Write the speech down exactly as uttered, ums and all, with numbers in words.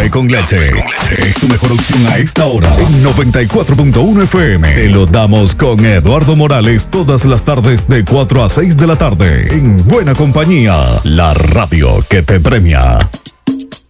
Café con leche. Es tu mejor opción a esta hora. En noventa y cuatro punto uno F M. Te lo damos con Eduardo Morales todas las tardes de cuatro a seis de la tarde. En buena compañía. La radio que te premia.